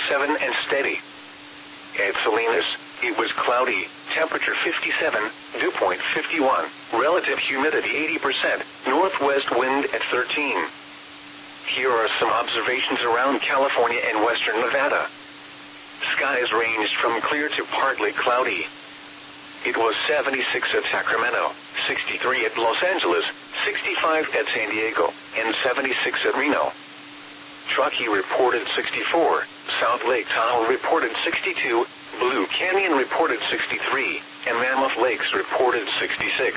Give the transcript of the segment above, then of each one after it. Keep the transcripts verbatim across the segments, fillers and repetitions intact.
seven and steady. At Salinas, it was cloudy, temperature fifty-seven, dew point fifty-one, relative humidity eighty percent, northwest wind at thirteen. Here are some observations around California and western Nevada. Skies ranged from clear to partly cloudy. It was seventy-six at Sacramento, sixty-three at Los Angeles, sixty-five at San Diego, and seventy-six at Reno. Truckee reported sixty-four, South Lake Tahoe reported sixty-two, Blue Canyon reported sixty-three, and Mammoth Lakes reported sixty-six.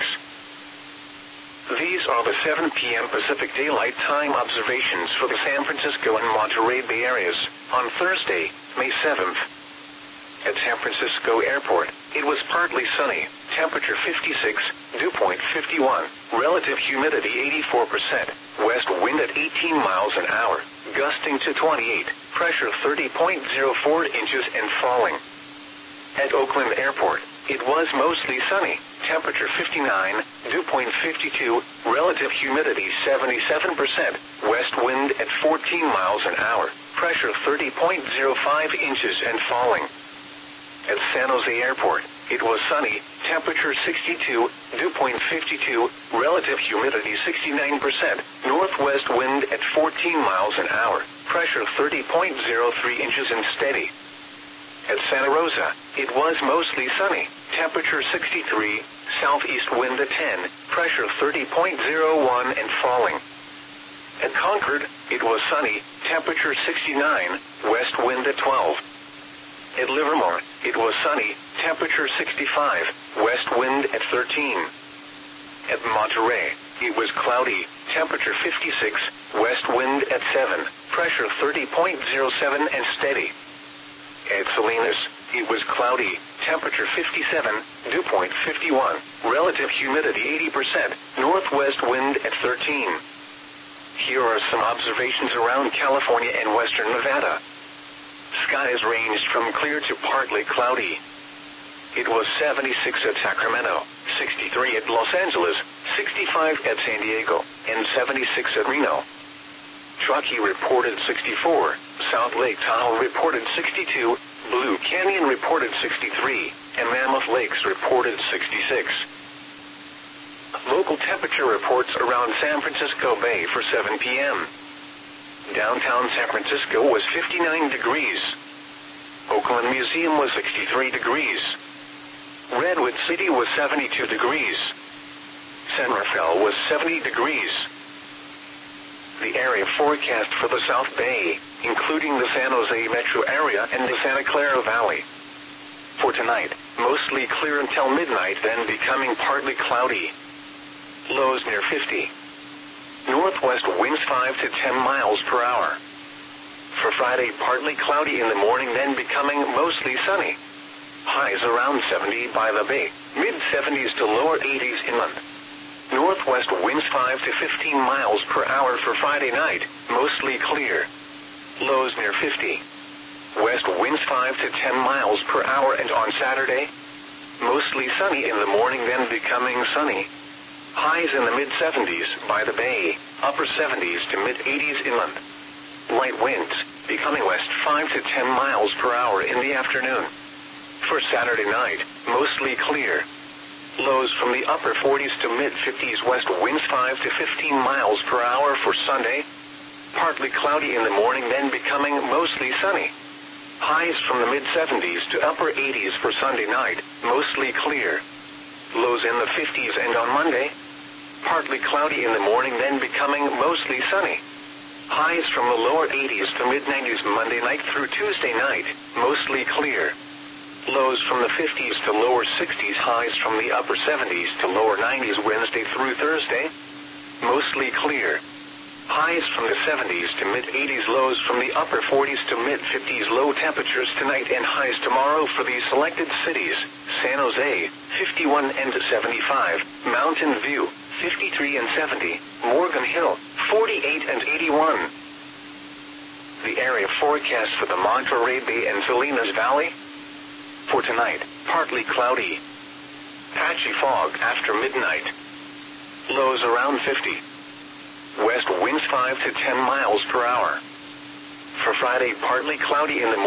These are the seven p m Pacific Daylight Time observations for the San Francisco and Monterey Bay areas on Thursday, May seventh. At San Francisco Airport, it was partly sunny, temperature fifty-six, dew point fifty-one, relative humidity eighty-four percent, west wind at eighteen miles an hour, gusting to twenty-eight, pressure thirty point zero four inches and falling. At Oakland Airport, it was mostly sunny, temperature fifty-nine, dew point fifty-two, relative humidity seventy-seven percent, west wind at fourteen miles an hour, pressure thirty point zero five inches and falling. At San Jose Airport, it was sunny, temperature sixty-two, dew point fifty-two, relative humidity sixty-nine percent, northwest wind at fourteen miles an hour, pressure thirty point zero three inches and steady. At Santa Rosa, it was mostly sunny, temperature sixty-three, southeast wind at ten, pressure thirty point zero one and falling. At Concord, it was sunny, temperature sixty-nine, west wind at twelve. At Livermore, it was sunny, temperature sixty-five, west wind at thirteen. At Monterey, it was cloudy, temperature fifty-six, west wind at seven, pressure thirty point zero seven and steady. At Salinas, it was cloudy, temperature fifty-seven, dew point fifty-one, relative humidity eighty percent, northwest wind at thirteen. Here are some observations around California and western Nevada. Skies ranged from clear to partly cloudy. It was seventy-six at Sacramento, sixty-three at Los Angeles, sixty-five at San Diego, and seventy-six at Reno. Truckee reported sixty-four, South Lake Tahoe reported sixty-two, Blue Canyon reported sixty-three, and Mammoth Lakes reported sixty-six. Local temperature reports around San Francisco Bay for seven p m Downtown San Francisco was fifty-nine degrees. Oakland Museum was sixty-three degrees. Redwood City was seventy-two degrees. San Rafael was seventy degrees. The area forecast for the South Bay, including the San Jose metro area and the Santa Clara Valley. For tonight, mostly clear until midnight, then becoming partly cloudy. Lows near fifty. Northwest winds five to ten miles per hour. For Friday, partly cloudy in the morning, then becoming mostly sunny. Highs around seventy by the Bay, mid seventies to lower eighties inland. Northwest winds five to fifteen miles per hour for Friday night, mostly clear. Lows near fifty. West winds five to ten miles per hour, and on Saturday, mostly sunny in the morning, then becoming sunny. Highs in the mid seventies by the Bay, upper seventies to mid eighties inland. Light winds, becoming west five to ten miles per hour in the afternoon. For Saturday night, mostly clear. Lows from the upper forties to mid fifties, west winds five to fifteen miles per hour for Sunday. Partly cloudy in the morning, then becoming mostly sunny. Highs from the mid seventies to upper eighties for Sunday night, mostly clear. Lows in the fifties, and on Monday, partly cloudy in the morning, then becoming mostly sunny. Highs from the lower eighties to mid nineties Monday night through Tuesday night, mostly clear. Lows from the fifties to lower sixties, highs from the upper seventies to lower nineties Wednesday through Thursday, mostly clear. Highs from the seventies to mid eighties, lows from the upper forties to mid fifties. Low temperatures tonight and highs tomorrow for these selected cities: San Jose, fifty-one and seventy-five, Mountain View, fifty-three and seventy, Morgan Hill, forty-eight and eighty-one. The area forecast for the Monterey Bay and Salinas Valley. For tonight, partly cloudy. Patchy fog after midnight. Lows around fifty. West winds five to ten miles per hour. For Friday, partly cloudy in the morning.